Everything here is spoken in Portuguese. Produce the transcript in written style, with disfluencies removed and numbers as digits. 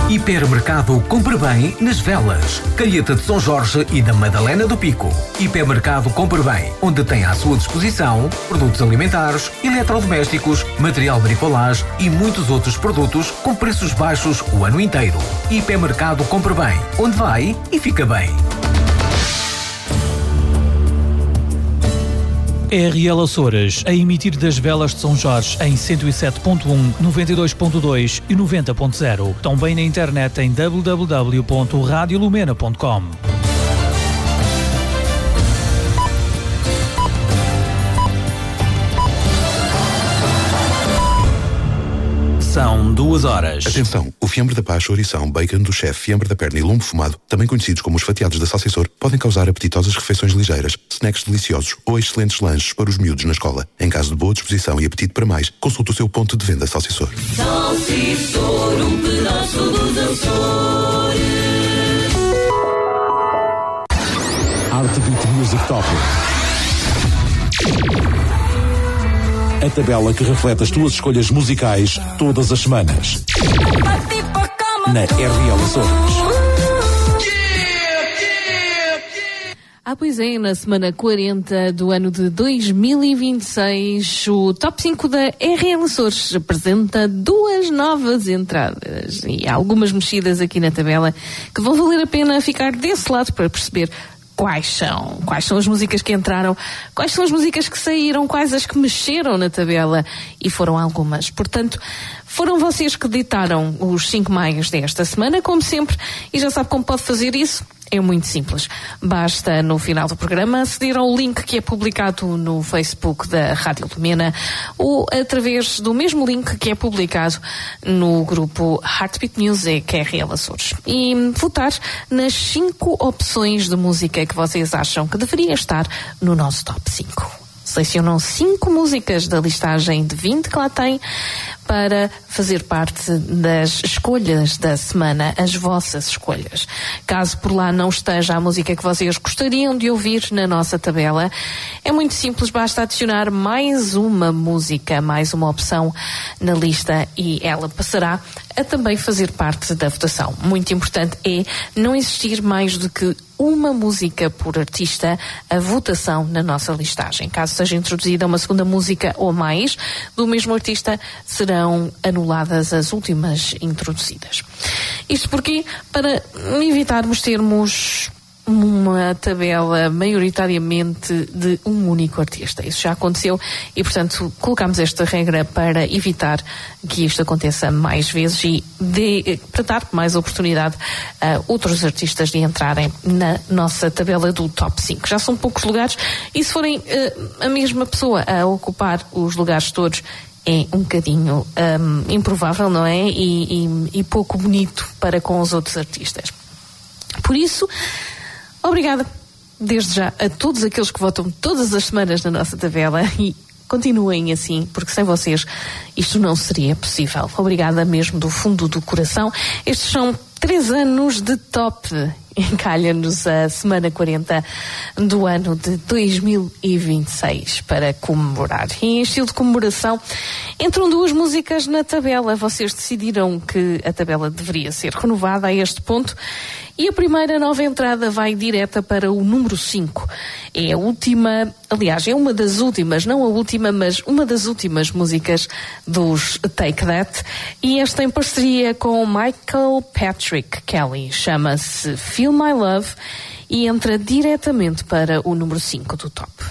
Hipermercado Compre Bem nas Velas, Calheta de São Jorge e da Madalena do Pico. Hipermercado Compre Bem, onde tem à sua disposição produtos alimentares, eletrodomésticos, material bricolage e muitos outros produtos com preços baixos o ano inteiro. Hipermercado Compre Bem, onde vai e fica bem. RL Açores, a emitir das Velas de São Jorge em 107.1, 92.2 e 90.0. Também na internet em www.radiolumena.com. São 2 horas. Atenção, o fiambre da paz, chourição, bacon do chefe, fiambre da perna e lombo fumado, também conhecidos como os fatiados da salsichor, podem causar apetitosas refeições ligeiras, snacks deliciosos ou excelentes lanches para os miúdos na escola. Em caso de boa disposição e apetite para mais, consulte o seu ponto de venda Salsichor. Salsichor, um pedaço dos Açores. Heartbeat Music Top. A tabela que reflete as tuas escolhas musicais todas as semanas. Na RL Açores. Pois é, na semana 40 do ano de 2026, o Top 5 da RL Açores apresenta 2 novas entradas e algumas mexidas aqui na tabela que vão valer a pena ficar desse lado para perceber quais são as músicas que entraram, quais são as músicas que saíram, quais as que mexeram na tabela, e foram algumas. Portanto, foram vocês que ditaram os 5 maios desta semana, como sempre, e já sabe como pode fazer isso? É muito simples. Basta, no final do programa, aceder ao link que é publicado no Facebook da Rádio Lumena ou através do mesmo link que é publicado no grupo Heartbeat Music RL Açores e votar nas 5 opções de música que vocês acham que deveria estar no nosso Top 5. Selecionam 5 músicas da listagem de 20 que lá tem para fazer parte das escolhas da semana, as vossas escolhas. Caso por lá não esteja a música que vocês gostariam de ouvir na nossa tabela, é muito simples, basta adicionar mais uma música, mais uma opção na lista e ela passará a também fazer parte da votação. Muito importante é não existir mais do que uma música por artista a votação na nossa listagem. Caso seja introduzida uma segunda música ou mais do mesmo artista, serão anuladas as últimas introduzidas. Isto porque, para evitarmos termos uma tabela maioritariamente de um único artista. Isso já aconteceu e, portanto, colocamos esta regra para evitar que isto aconteça mais vezes e para dar mais oportunidade a outros artistas de entrarem na nossa tabela do Top 5. Já são poucos lugares e se forem a mesma pessoa a ocupar os lugares todos, é um bocadinho improvável, não é? E pouco bonito para com os outros artistas. Por isso, obrigada, desde já, a todos aqueles que votam todas as semanas na nossa tabela e continuem assim, porque sem vocês isto não seria possível. Obrigada mesmo do fundo do coração. Estes são 3 anos de top. Encalha-nos a semana 40 do ano de 2026 para comemorar. E em estilo de comemoração, entram 2 músicas na tabela. Vocês decidiram que a tabela deveria ser renovada a este ponto. E a primeira nova entrada vai direta para o número 5. É a última, aliás, é uma das últimas, não a última, mas uma das últimas músicas dos Take That. E esta em parceria com Michael Patrick Kelly. Chama-se Feel My Love e entra diretamente para o número 5 do top.